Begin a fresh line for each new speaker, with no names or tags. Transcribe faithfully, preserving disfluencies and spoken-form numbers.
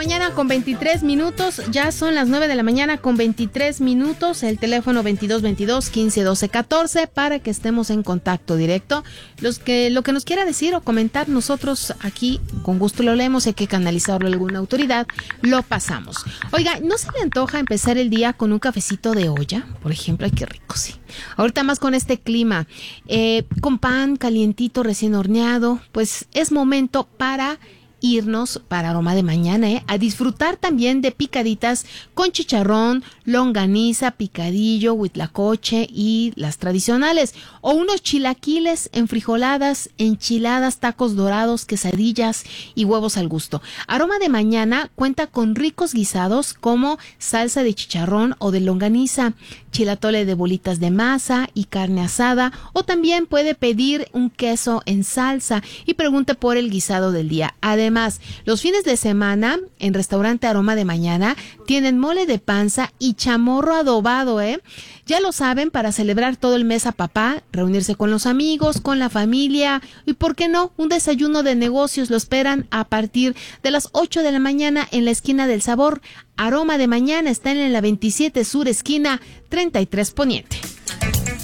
mañana con veintitrés minutos, ya son las nueve de la mañana con veintitrés minutos, el teléfono veintidós veintidós quince doce catorce para que estemos en contacto directo. Los que, lo que nos quiera decir o comentar, nosotros aquí con gusto lo leemos, hay que canalizarlo a alguna autoridad, lo pasamos. Oiga, ¿no se le antoja empezar el día con un cafecito de olla? Por ejemplo, ay, qué rico, sí. Ahorita más con este clima, eh, con pan calientito recién horneado, pues es momento para irnos para Aroma de Mañana, ¿eh? A disfrutar también de picaditas con chicharrón, longaniza, picadillo, huitlacoche y las tradicionales, o unos chilaquiles, enfrijoladas, enchiladas, tacos dorados, quesadillas y huevos al gusto. Aroma de Mañana cuenta con ricos guisados como salsa de chicharrón o de longaniza, chilatole de bolitas de masa y carne asada, o también puede pedir un queso en salsa y pregunte por el guisado del día. Además, Además, los fines de semana en Restaurante Aroma de Mañana tienen mole de panza y chamorro adobado, ¿eh? Ya lo saben, para celebrar todo el mes a papá, reunirse con los amigos, con la familia y, ¿por qué no?, un desayuno de negocios. Lo esperan a partir de las ocho de la mañana en la esquina del Sabor. Aroma de Mañana está en la veintisiete Sur, esquina treinta y tres Poniente.